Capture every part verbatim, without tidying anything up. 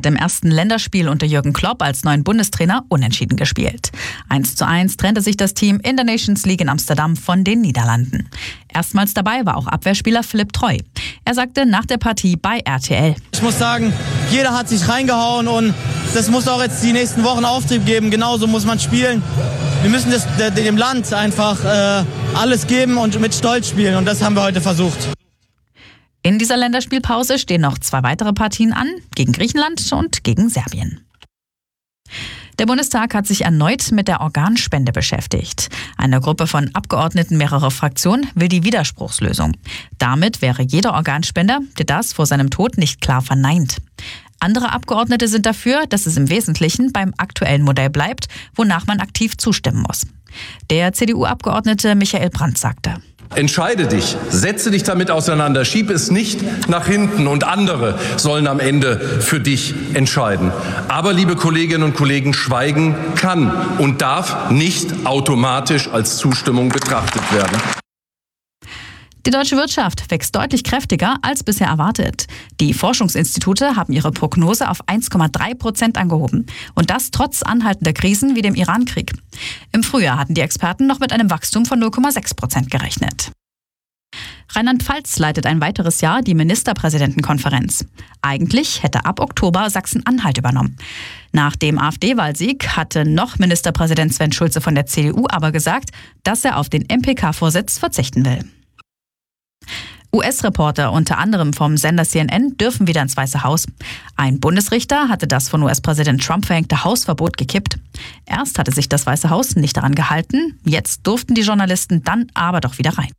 hat im ersten Länderspiel unter Jürgen Klopp als neuen Bundestrainer unentschieden gespielt. eins zu eins trennte sich das Team in der Nations League in Amsterdam von den Niederlanden. Erstmals dabei war auch Abwehrspieler Philipp Treu. Er sagte nach der Partie bei R T L: Ich muss sagen, jeder hat sich reingehauen und das muss auch jetzt die nächsten Wochen Auftrieb geben. Genauso muss man spielen. Wir müssen das, dem Land einfach äh, alles geben und mit Stolz spielen und das haben wir heute versucht. In dieser Länderspielpause stehen noch zwei weitere Partien an, gegen Griechenland und gegen Serbien. Der Bundestag hat sich erneut mit der Organspende beschäftigt. Eine Gruppe von Abgeordneten mehrerer Fraktionen will die Widerspruchslösung. Damit wäre jeder Organspender, der das vor seinem Tod nicht klar verneint. Andere Abgeordnete sind dafür, dass es im Wesentlichen beim aktuellen Modell bleibt, wonach man aktiv zustimmen muss. Der C D U-Abgeordnete Michael Brandt sagte: Entscheide dich, setze dich damit auseinander, schieb es nicht nach hinten und andere sollen am Ende für dich entscheiden. Aber, liebe Kolleginnen und Kollegen, Schweigen kann und darf nicht automatisch als Zustimmung betrachtet werden. Die deutsche Wirtschaft wächst deutlich kräftiger als bisher erwartet. Die Forschungsinstitute haben ihre Prognose auf eins Komma drei Prozent angehoben. Und das trotz anhaltender Krisen wie dem Iran-Krieg. Im Frühjahr hatten die Experten noch mit einem Wachstum von null Komma sechs Prozent gerechnet. Rheinland-Pfalz leitet ein weiteres Jahr die Ministerpräsidentenkonferenz. Eigentlich hätte ab Oktober Sachsen-Anhalt übernommen. Nach dem AfD-Wahlsieg hatte noch Ministerpräsident Sven Schulze von der C D U aber gesagt, dass er auf den M P K-Vorsitz verzichten will. U S-Reporter, unter anderem vom Sender C N N, dürfen wieder ins Weiße Haus. Ein Bundesrichter hatte das von U S-Präsident Trump verhängte Hausverbot gekippt. Erst hatte sich das Weiße Haus nicht daran gehalten, jetzt durften die Journalisten dann aber doch wieder rein.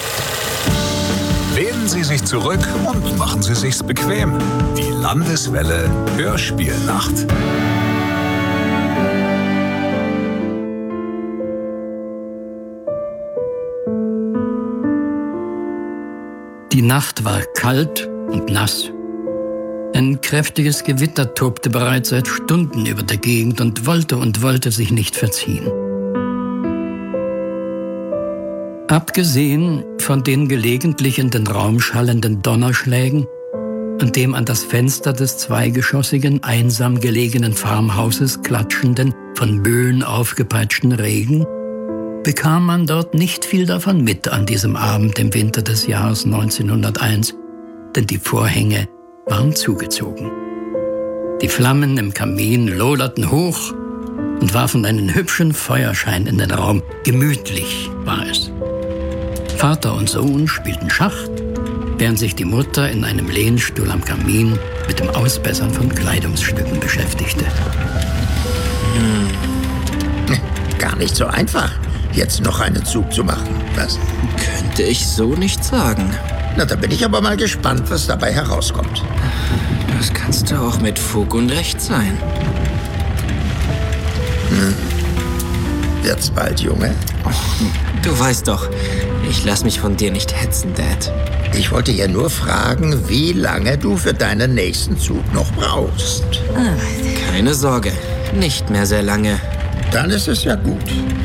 Lehnen Sie sich zurück und machen Sie sich's bequem. Die Landeswelle Hörspielnacht. Die Nacht war kalt und nass. Ein kräftiges Gewitter tobte bereits seit Stunden über der Gegend und wollte und wollte sich nicht verziehen. Abgesehen von den gelegentlich in den Raum schallenden Donnerschlägen und dem an das Fenster des zweigeschossigen, einsam gelegenen Farmhauses klatschenden, von Böen aufgepeitschten Regen, bekam man dort nicht viel davon mit an diesem Abend im Winter des Jahres neunzehnhunderteins, denn die Vorhänge waren zugezogen. Die Flammen im Kamin loderten hoch und warfen einen hübschen Feuerschein in den Raum. Gemütlich war es. Vater und Sohn spielten Schach, während sich die Mutter in einem Lehnstuhl am Kamin mit dem Ausbessern von Kleidungsstücken beschäftigte. Hm. Gar nicht so einfach, jetzt noch einen Zug zu machen, was? Könnte ich so nicht sagen. Na, da bin ich aber mal gespannt, was dabei herauskommt. Das kannst du auch mit Fug und Recht sein. Hm. Wird's bald, Junge? Oh, du weißt doch, ich lass mich von dir nicht hetzen, Dad. Ich wollte ja nur fragen, wie lange du für deinen nächsten Zug noch brauchst. Keine Sorge, nicht mehr sehr lange. Dann ist es ja gut.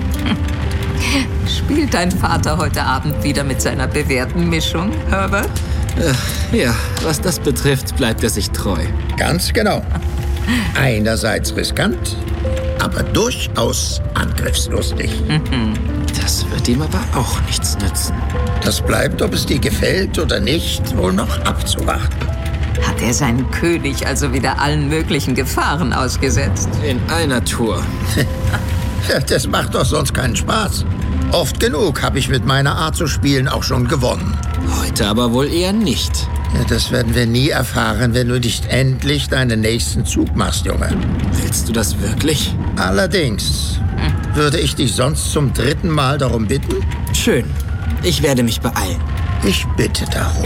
Spielt dein Vater heute Abend wieder mit seiner bewährten Mischung, Herbert? Äh, ja, was das betrifft, bleibt er sich treu. Ganz genau. Einerseits riskant, aber durchaus angriffslustig. Das wird ihm aber auch nichts nützen. Das bleibt, ob es dir gefällt oder nicht, wohl noch abzuwarten. Hat er seinen König also wieder allen möglichen Gefahren ausgesetzt? In einer Tour. Das macht doch sonst keinen Spaß. Oft genug habe ich mit meiner Art zu spielen auch schon gewonnen. Heute aber wohl eher nicht. Ja, das werden wir nie erfahren, wenn du nicht endlich deinen nächsten Zug machst, Junge. Willst du das wirklich? Allerdings. Hm. Würde ich dich sonst zum dritten Mal darum bitten? Schön. Ich werde mich beeilen. Ich bitte darum.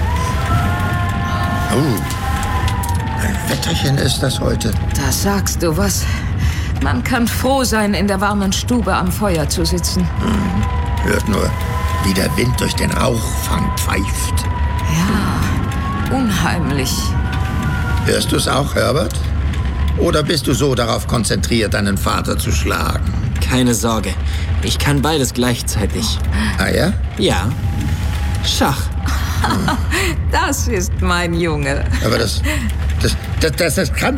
Oh, ein Wetterchen ist das heute. Da sagst du was. Man kann froh sein, in der warmen Stube am Feuer zu sitzen. Hm. Hört nur, wie der Wind durch den Rauchfang pfeift. Ja, unheimlich. Hörst du es auch, Herbert? Oder bist du so darauf konzentriert, deinen Vater zu schlagen? Keine Sorge, ich kann beides gleichzeitig. Ah ja? Ja. Schach. Das ist mein Junge. Aber das, das, das, das, das kann